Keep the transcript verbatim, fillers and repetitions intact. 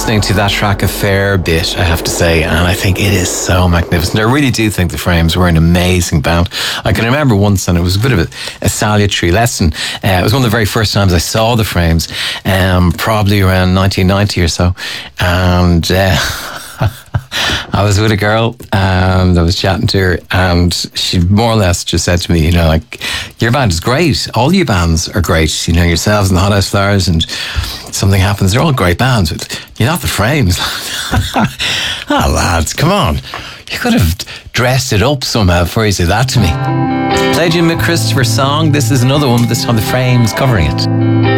listening to that track a fair bit, I have to say, and I think it is so magnificent. I really do think the Frames were an amazing band. I can remember once, and it was a bit of a, a salutary lesson. Uh, it was one of the very first times I saw the Frames, um, probably around nineteen ninety or so, and uh, I was with a girl and I was chatting to her, and she more or less just said to me, you know, like, your band is great. All your bands are great. You know, yourselves and the Hot House Flowers and Something Happens. They're all great bands, but you're not the Frames. Ah, lads, come on. You could have dressed it up somehow before you said that to me. Played you a Christopher song. This is another one, but this time the Frames covering it.